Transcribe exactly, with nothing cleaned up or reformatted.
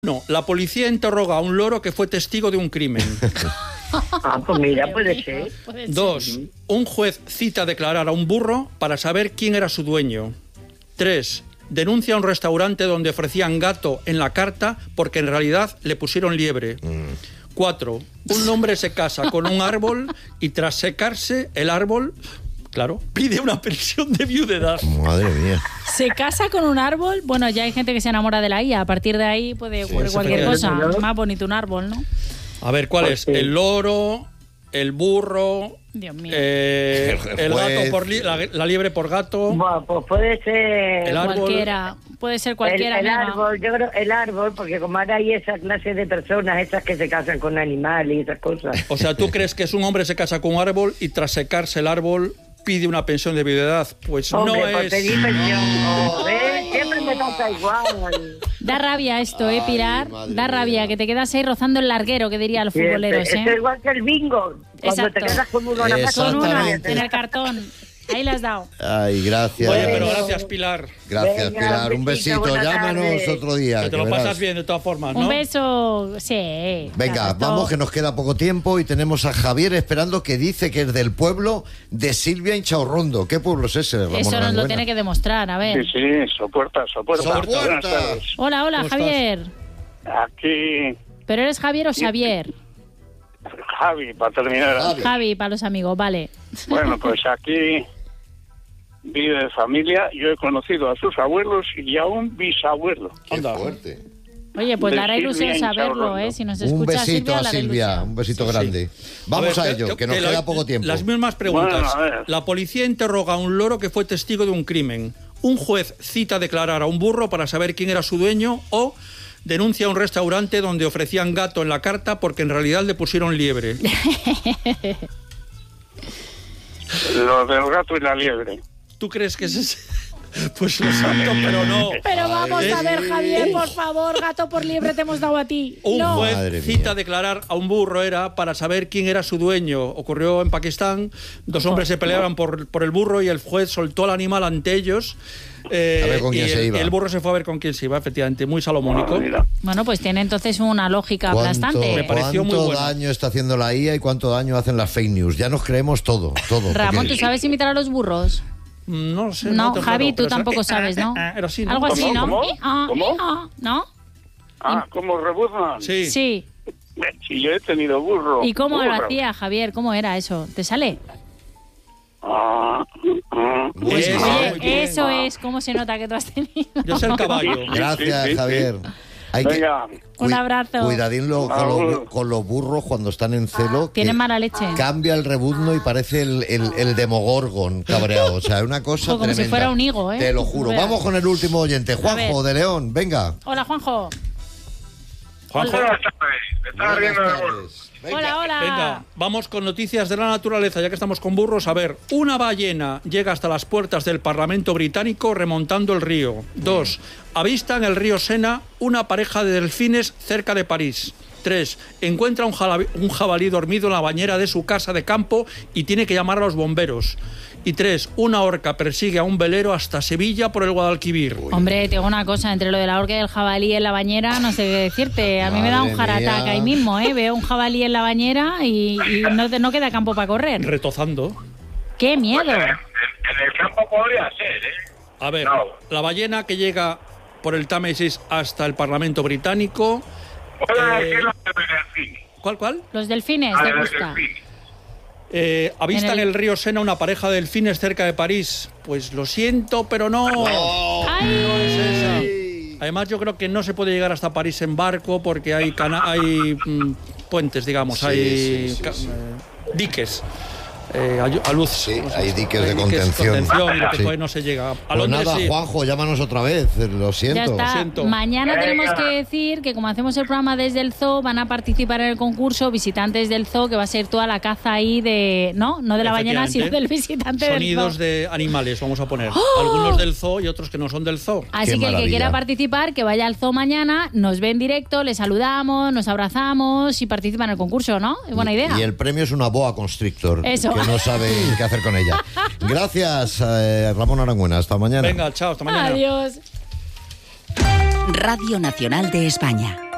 No, la policía interroga a un loro que fue testigo de un crimen. Ah, pues mira, puede ser. Dos, un juez cita a declarar a un burro para saber quién era su dueño. Tres, denuncia a un restaurante donde ofrecían gato en la carta porque en realidad le pusieron liebre. Mm. Cuatro, un hombre se casa con un árbol y tras secarse el árbol, claro, pide una pensión de viudedad. Madre mía. Se casa con un árbol. Bueno, ya hay gente que se enamora de la I A. A partir de ahí puede ocurrir sí, cualquier cosa. ¿no? Más bonito un árbol, ¿no? A ver, ¿cuál es? Pues, El loro, el burro, Dios mío. eh, El- el el juez. gato por li- la, la liebre por gato. Bueno, pues puede ser El árbol. Cualquiera. Puede ser el, cualquiera. el amiga. árbol, yo creo el árbol, porque como ahora hay esa clase de personas, esas que se casan con animales y esas cosas. O sea, ¿tú crees que es un hombre se casa con un árbol y tras secarse el árbol pide una pensión de viudedad? Pues Hombre, no pues es... pedir pensión. Joder, siempre me pasa igual. Da rabia esto, ¿eh, Pilar? Ay, madre Da rabia, mía. que te quedas ahí rozando el larguero, que dirían los Siempre. futboleros, Esto es ¿eh? igual que el bingo. Cuando Exacto. te quedas con uno en la casa, Con una Exactamente. en el cartón. Ahí la has dado. Ay, gracias. Oye, pero Bueno. gracias, Pilar. Gracias, Venga, Pilar. Un un besito. besito, buenas Llámanos tardes. otro día. Que te que lo verás. pasas bien de todas formas, ¿no? Un beso. Sí. Venga, claro, esto- vamos que nos queda poco tiempo y tenemos a Javier esperando, que dice que es del pueblo de Silvia Inchaurrondo. ¿Qué pueblo es ese, Ramón Eso nos lo Arangüena? tiene que demostrar, a ver. Sí, sí, soporta, soporta. Soporta. Buenas tardes. Hola, hola, ¿Cómo estás? Javier. Aquí, ¿Pero eres Javier o Xavier? Javi, para terminar. Javi. Javi, para los amigos, vale. Bueno, pues aquí vive familia. Yo he conocido a sus abuelos y a un bisabuelo. Qué Anda. fuerte. Oye, pues De dará ilusión Silvia saberlo, Inchaurrondo. ¿eh? Si nos escucha Un besito Silvia, a la Silvia, ilusión. un besito Sí, sí. grande. Vamos a, ver, ello, que nos la- queda poco tiempo. Las mismas preguntas. Bueno, a ver. La policía interroga a un loro que fue testigo de un crimen. Un juez cita a declarar a un burro para saber quién era su dueño o denuncia a un restaurante donde ofrecían gato en la carta porque en realidad le pusieron liebre. Lo del gato y la liebre. ¿Tú crees que es ese? Pues lo siento, pero no. Pero vamos Ay. a ver, Javier, por favor, gato por liebre te hemos dado a ti. Un No. juez Madre cita mía. a declarar a un burro era para saber quién era su dueño. Ocurrió en Pakistán. Dos hombres se peleaban por, por el burro y el juez soltó al animal ante ellos. eh, A ver con quién y se el, iba. y el burro se fue a ver con quién se iba, efectivamente. Muy salomónico. Ah, mira. Bueno, pues tiene entonces una lógica ¿Cuánto, aplastante. Me pareció muy cuánto bueno. daño está haciendo la I A y cuánto daño hacen las fake news? Ya nos creemos todo, todo. Ramón, porque- ¿tú sabes imitar a los burros? Mm, No lo sé. No, te Javi, juro, tú pero tampoco esa- sabes, ¿no? Era así, ¿no? Algo así, ¿Cómo? ¿no? ¿Cómo? Eh, ah, ¿Cómo? eh, ah, ¿no? Ah, ¿cómo rebuznan? Sí. Sí. Si yo he tenido burro. ¿Y cómo lo burro. hacía, Javier? ¿Cómo era eso? ¿Te sale? Ah, ah. Muy Pues, bien. oye, Oye, muy bien. eso es, ¿cómo se nota que tú has tenido? Yo sé el caballo. Gracias, Sí, sí, sí. Javier. Hay que- Venga, Un Cui- abrazo. Cuidadín lo- con, Agur. los, con los burros cuando están en celo. que Tienen mala leche. Cambia el rebuzno y parece el, el, el Demogorgon cabreado. O sea, es una cosa Ojo, como si tremenda. fuera un higo, ¿eh? Te lo juro. Verás. Vamos con el último oyente. Juanjo ver. de León, venga. Hola, Juanjo. Juanjo. buenas tardes. Me estaba Buenas riendo de burro. tardes. Venga. Hola, hola. Venga, vamos con noticias de la naturaleza, ya que estamos con burros. A ver, una ballena llega hasta las puertas del Parlamento británico remontando el río. Dos, avista en el río Sena una pareja de delfines cerca de París. Tres, encuentra un jabalí, un jabalí dormido en la bañera de su casa de campo y tiene que llamar a los bomberos. Y tres, una orca persigue a un velero hasta Sevilla por el Guadalquivir. Hombre, te digo una cosa, entre lo de la orca y el jabalí en la bañera, no sé qué decirte. A mí me da un Madre jarataca mía. ahí mismo, ¿eh? Veo un jabalí en la bañera y, y no, te- no queda campo para correr. Retozando. ¡Qué miedo! En el campo podría ser, ¿eh? A ver, No. la ballena que llega por el Támesis hasta el Parlamento británico. Puedo Eh, decirlo de delfín. ¿Cuál, cuál? Los delfines, Ah, ¿te de gusta? delfín. Eh, avista En en el- el... río Sena una pareja de delfines cerca de París. Pues lo siento, pero no. ¡Ay! Además, yo creo que no se puede llegar hasta París en barco porque hay cana hay mm, puentes, digamos, Sí, hay sí, sí, ca- sí. eh, diques. Eh, a, a luz. Sí, ¿Cómo se hay llama? diques de contención. y lo que Sí. puede no se llega. A Pues Londres nada, sí. Juanjo, llámanos otra vez. Lo siento. Ya está. siento. Mañana Venga. tenemos que decir que como hacemos el programa desde el zoo, van a participar en el concurso visitantes del zoo, que va a ser toda la caza ahí de... No, no de la ballena, sino Efectivamente. del visitante Sonidos del zoo. de animales, vamos a poner. ¡Oh! Algunos del zoo y otros que no son del zoo. Así Qué que el que maravilla. quiera participar, que vaya al zoo mañana, nos ve en directo, le saludamos, nos abrazamos y participa en el concurso, ¿no? Es buena idea. Y el premio es una boa constrictor. Eso. Que no sabe qué hacer con ella. Gracias, eh, Ramón Arangüena. Hasta mañana. Venga, chao, hasta mañana. Adiós. Radio Nacional de España.